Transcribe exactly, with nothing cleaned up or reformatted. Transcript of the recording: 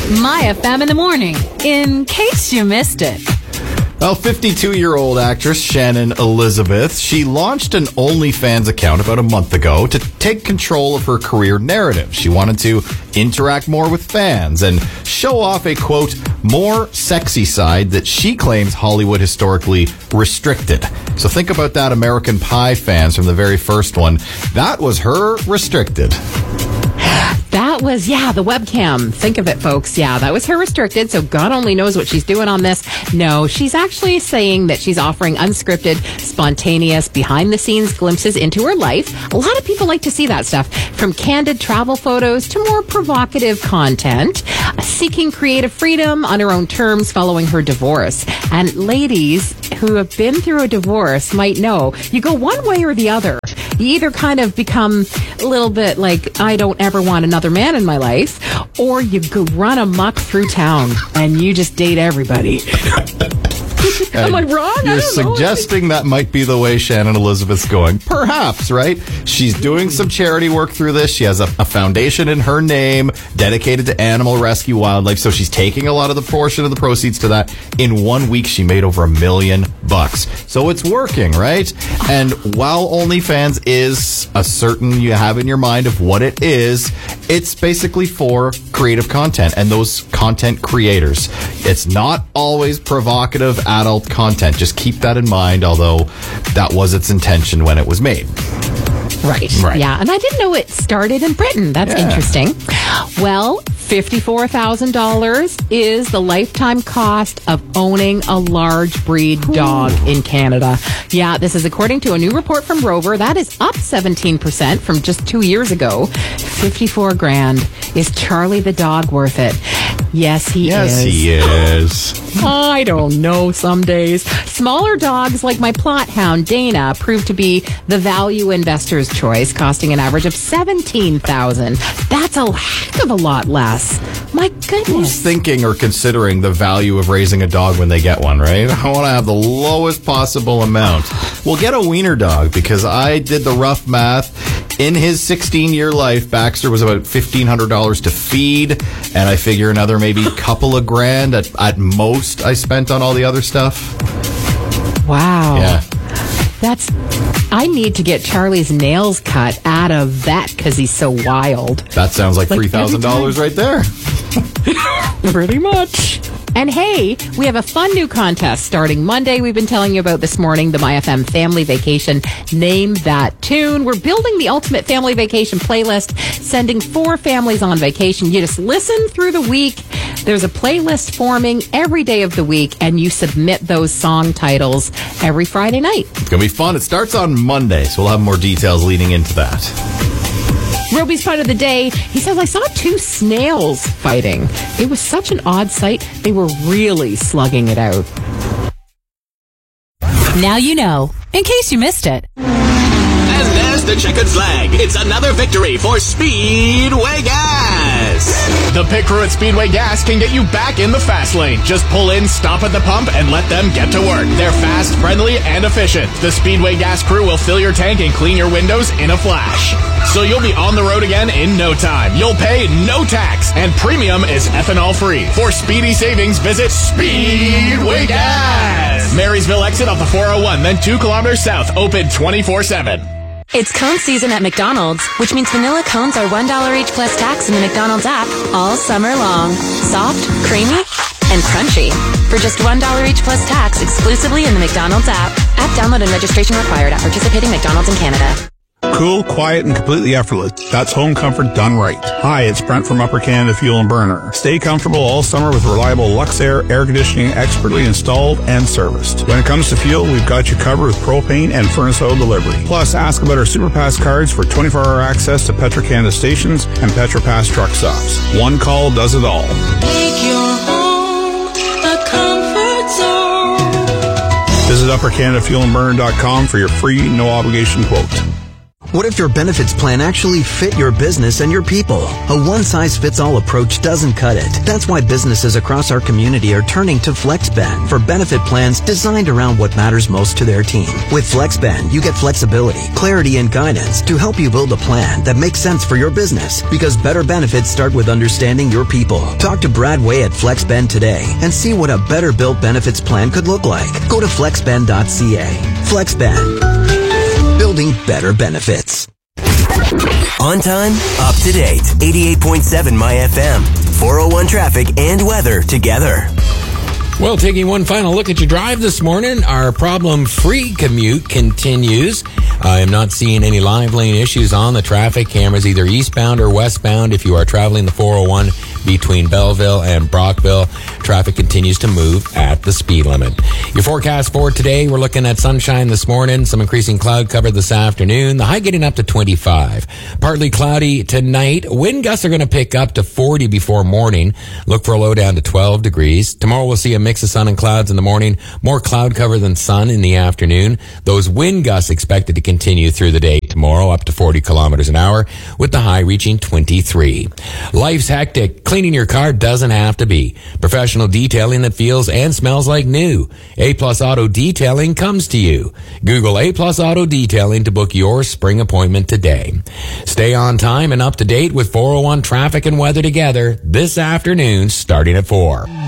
My F M in the morning, in case you missed it. Well, fifty-two-year-old actress Shannon Elizabeth, she launched an OnlyFans account about a month ago to take control of her career narrative. She wanted to interact more with fans and show off a, quote, more sexy side that she claims Hollywood historically restricted. So think about that, American Pie fans from the very first one. That was her restricted. That was, yeah, the webcam. Think of it, folks. Yeah, that was her restricted, so God only knows what she's doing on this. No, she's actually saying that she's offering unscripted, spontaneous, behind-the-scenes glimpses into her life. A lot of people like to see that stuff, from candid travel photos to more provocative content, seeking creative freedom on her own terms following her divorce. And ladies who have been through a divorce might know, you go one way or the other. You either kind of become a little bit like, I don't ever want another man in my life, or you go run amok through town and you just date everybody. Am I wrong? You're I don't suggesting know. that might be the way Shannon Elizabeth's going. Perhaps, right? She's doing some charity work through this. She has a, a foundation in her name dedicated to animal rescue wildlife. So she's taking a lot of the portion of the proceeds to that. In one week, she made over a million bucks. So it's working, right? And while OnlyFans is a certain you have in your mind of what it is, it's basically for creative content and those content creators. It's not always provocative adult content. Just keep that in mind, although that was its intention when it was made. Right. Right. Yeah. And I didn't know it started in Britain. That's Yeah. interesting. Well, fifty-four thousand dollars is the lifetime cost of owning a large breed dog in Canada. Yeah, this is according to a new report from Rover. That is up seventeen percent from just two years ago. fifty-four grand. Is Charlie the dog worth it? Yes, he Yes, is. he is. I don't know some days. Smaller dogs like my plot hound, Dana, proved to be the value investor's choice, costing an average of seventeen thousand dollars. That's a heck of a lot less. My Who's goodness. thinking or considering the value of raising a dog when they get one, right? I want to have the lowest possible amount. Well, get a wiener dog, because I did the rough math. In his sixteen-year life, Baxter was about fifteen hundred dollars to feed, and I figure another maybe couple of grand at, at most I spent on all the other stuff. Wow. Yeah. That's... I need to get Charlie's nails cut at a vet because he's so wild. That sounds like Like three thousand dollars right there. Pretty much. And hey, we have a fun new contest starting Monday. We've been telling you about this morning, the My F M Family Vacation Name That Tune. We're building the ultimate family vacation playlist, sending four families on vacation. You just listen through the week. There's a playlist forming every day of the week, and you submit those song titles every Friday night. It's going to be fun. It starts on Monday, so we'll have more details leading into that. Roby's part of the day. He says, I saw two snails fighting. It was such an odd sight. They were really slugging it out. Now you know, in case you missed it. And there's the checkered flag. It's another victory for Speedway Gas. The pit crew at Speedway Gas can get you back in the fast lane. Just pull in, stop at the pump, and let them get to work. They're fast, friendly, and efficient. The Speedway Gas crew will fill your tank and clean your windows in a flash. So you'll be on the road again in no time. You'll pay no tax, and premium is ethanol free. For speedy savings, visit Speedway Gas. Marysville exit off the four oh one, then two kilometers south, open twenty-four seven. It's cone season at McDonald's, which means vanilla cones are one dollar each plus tax in the McDonald's app all summer long. Soft, creamy, and crunchy. For just one dollar each plus tax exclusively in the McDonald's app. App download and registration required at participating McDonald's in Canada. Cool, quiet, and completely effortless. That's home comfort done right. Hi, it's Brent from Upper Canada Fuel and Burner. Stay comfortable all summer with reliable Luxair air conditioning expertly installed and serviced. When it comes to fuel, we've got you covered with propane and furnace oil delivery. Plus, ask about our SuperPass cards for twenty-four hour access to Petro-Canada stations and PetroPass truck stops. One call does it all. Make your home a comfort zone. Visit upper canada fuel and burner dot com for your free, no obligation quote. What if your benefits plan actually fit your business and your people? A one-size-fits-all approach doesn't cut it. That's why businesses across our community are turning to FlexBend for benefit plans designed around what matters most to their team. With FlexBend, you get flexibility, clarity, and guidance to help you build a plan that makes sense for your business, because better benefits start with understanding your people. Talk to Brad Way at FlexBend today and see what a better built benefits plan could look like. Go to flexbend dot c a. FlexBend. Building better benefits. On time, up to date. eighty-eight point seven My F M. four oh one traffic and weather together. Well, taking one final look at your drive this morning, our problem-free commute continues. I am not seeing any live lane issues on the traffic cameras, either eastbound or westbound. If you are traveling the four oh one between Belleville and Brockville, traffic continues to move at the speed limit. Your forecast for today, we're looking at sunshine this morning, some increasing cloud cover this afternoon, the high getting up to twenty-five. Partly cloudy tonight. Wind gusts are going to pick up to forty before morning. Look for a low down to twelve degrees. Tomorrow we'll see a mix of sun and clouds in the morning, more cloud cover than sun in the afternoon. Those wind gusts expected to continue through the day tomorrow, up to forty kilometers an hour, with the high reaching twenty-three. Life's hectic. Cleaning your car doesn't have to be. Professional detailing that feels and smells like new. A-Plus Auto Detailing comes to you. Google A-Plus Auto Detailing to book your spring appointment today. Stay on time and up to date with four oh one traffic and weather together this afternoon starting at four.